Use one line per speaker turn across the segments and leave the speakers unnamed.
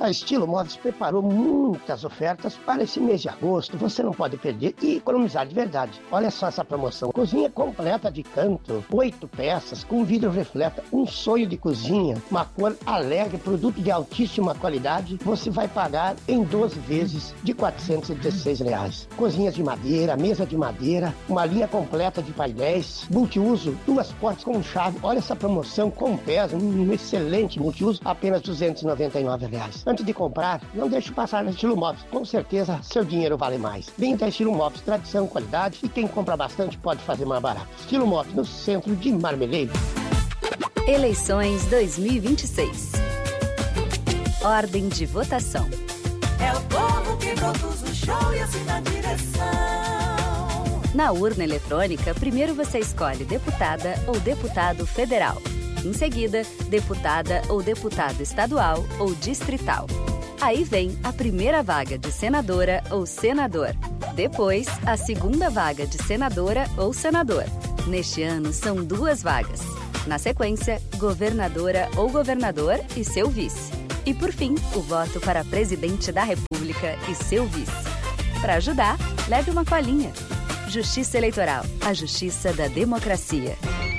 A Estilo Móveis preparou muitas ofertas para esse mês de agosto. Você não pode perder e economizar de verdade. Olha só essa promoção. Cozinha completa de canto, 8 peças, com vidro refleta, um sonho de cozinha, uma cor alegre, produto de altíssima qualidade. Você vai pagar em 12 vezes de R$ 416. Cozinhas de madeira, mesa de madeira, uma linha completa de painéis, multiuso, 2 portas com chave. Olha essa promoção com pés, um excelente multiuso, apenas R$ 299. Antes de comprar, não deixe passar na Estilo Móveis. Com certeza, seu dinheiro vale mais. Vem da Estilo Móveis, tradição, qualidade, e quem compra bastante pode fazer mais barato. Estilo Móveis, no centro de Marmeleiro.
Eleições 2026. Ordem de votação.
É o povo que produz o show e assina a direção.
Na urna eletrônica, primeiro você escolhe deputada ou deputado federal. Em seguida, deputada ou deputado estadual ou distrital. Aí vem a primeira vaga de senadora ou senador. Depois, a segunda vaga de senadora ou senador. Neste ano, são 2 vagas. Na sequência, governadora ou governador e seu vice. E, por fim, o voto para presidente da República e seu vice. Para ajudar, leve uma colinha. Justiça Eleitoral, a justiça da democracia.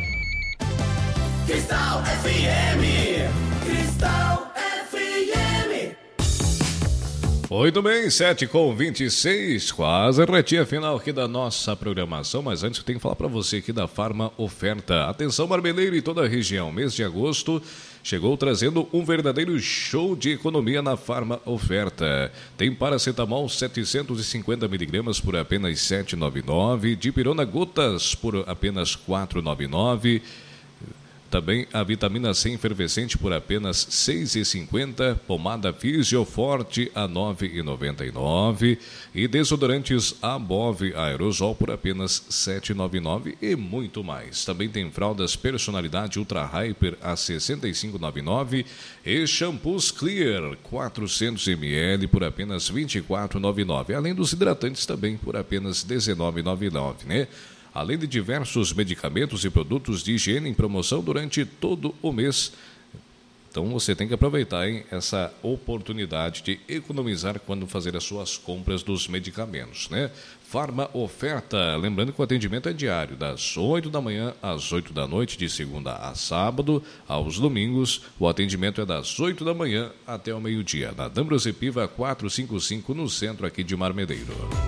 Cristal FM. Cristal FM.
Muito bem, 7h26, quase a retinha final aqui da nossa programação, mas antes eu tenho que falar para você aqui da Farma Oferta. Atenção, Marmeleiro e toda a região, mês de agosto chegou trazendo um verdadeiro show de economia na Farma Oferta. Tem paracetamol 750mg por apenas R$ 7,99, dipirona gotas por apenas R$ 4,99. Também a vitamina C efervescente por apenas R$ 6,50, pomada Fisioforte a R$ 9,99 e desodorantes Above Aerosol por apenas R$ 7,99 e muito mais. Também tem fraldas Personalidade Ultra Hyper a R$ 65,99 e shampoos Clear 400ml por apenas R$ 24,99, além dos hidratantes também por apenas R$ 19,99, né? Além de diversos medicamentos e produtos de higiene em promoção durante todo o mês. Então você tem que aproveitar, hein, essa oportunidade de economizar quando fazer as suas compras dos medicamentos, né? Farma Oferta, lembrando que o atendimento é diário, das 8 da manhã às 8 da noite, de segunda a sábado. Aos domingos, o atendimento é das 8 da manhã até o meio-dia, na D'Ambrosio Piva 455, no centro aqui de Marmeleiro.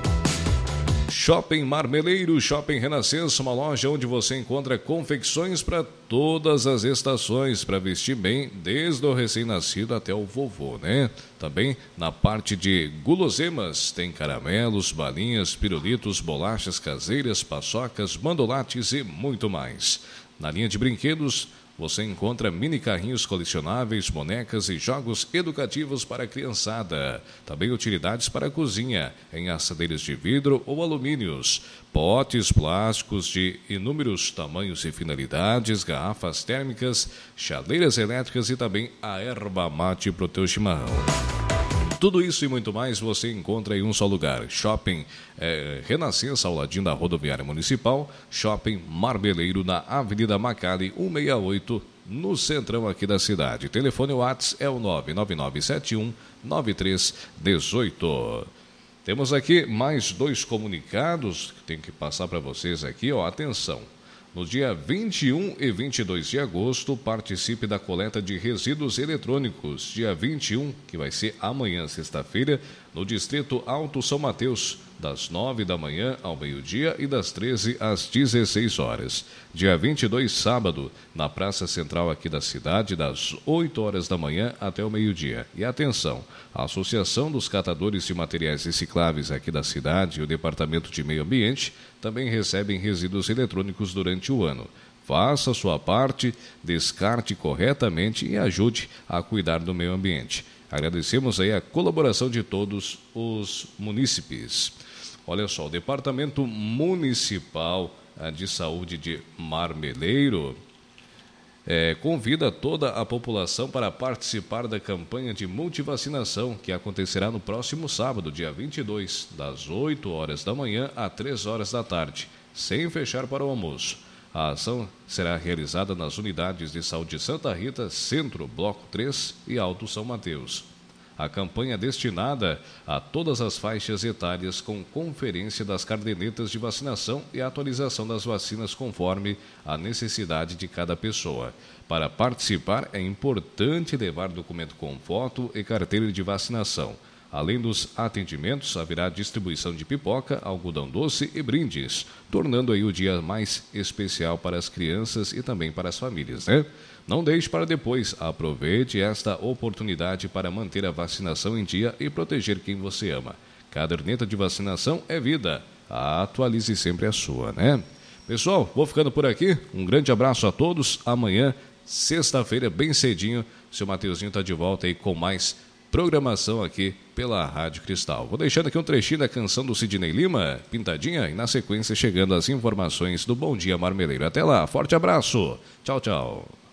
Shopping Marmeleiro, Shopping Renascença, uma loja onde você encontra confecções para todas as estações, para vestir bem, desde o recém-nascido até o vovô, né? Também na parte de guloseimas, tem caramelos, balinhas, pirulitos, bolachas caseiras, paçocas, mandolates e muito mais. Na linha de brinquedos, você encontra mini carrinhos colecionáveis, bonecas e jogos educativos para a criançada. Também utilidades para a cozinha, em assadeiras de vidro ou alumínios. Potes plásticos de inúmeros tamanhos e finalidades, garrafas térmicas, chaleiras elétricas e também a erva mate para o teu chimarrão. Tudo isso e muito mais você encontra em um só lugar. Shopping Renascença, ao ladinho da Rodoviária Municipal. Shopping Marmeleiro, na Avenida Macali, 168, no centrão aqui da cidade. Telefone WhatsApp é o 999719318. Temos aqui mais 2 comunicados que tenho que passar para vocês aqui. Ó, atenção. No dia 21 e 22 de agosto, participe da coleta de resíduos eletrônicos. Dia 21, que vai ser amanhã, sexta-feira, no Distrito Alto São Mateus, das 9 da manhã ao meio-dia e das 13 às 16 horas. Dia 22, sábado, na Praça Central aqui da cidade, das 8 horas da manhã até o meio-dia. E atenção, a Associação dos Catadores de Materiais Recicláveis aqui da cidade e o Departamento de Meio Ambiente também recebem resíduos eletrônicos durante o ano. Faça a sua parte, descarte corretamente e ajude a cuidar do meio ambiente. Agradecemos aí a colaboração de todos os munícipes. Olha só, o Departamento Municipal de Saúde de Marmeleiro convida toda a população para participar da campanha de multivacinação que acontecerá no próximo sábado, dia 22, das 8 horas da manhã às 3 horas da tarde, sem fechar para o almoço. A ação será realizada nas unidades de saúde Santa Rita, Centro, Bloco 3 e Alto São Mateus. A campanha é destinada a todas as faixas etárias, com conferência das cadernetas de vacinação e atualização das vacinas conforme a necessidade de cada pessoa. Para participar, é importante levar documento com foto e carteira de vacinação. Além dos atendimentos, haverá distribuição de pipoca, algodão doce e brindes, tornando aí o dia mais especial para as crianças e também para as famílias, né? Não deixe para depois, aproveite esta oportunidade para manter a vacinação em dia e proteger quem você ama. Caderneta de vacinação é vida, atualize sempre a sua, né? Pessoal, vou ficando por aqui, um grande abraço a todos, amanhã, sexta-feira, bem cedinho, o seu Mateuzinho está de volta aí com mais programação aqui pela Rádio Cristal. Vou deixando aqui um trechinho da canção do Sidney Lima, Pintadinha, e na sequência chegando as informações do Bom Dia Marmeleiro. Até lá, forte abraço, tchau, tchau.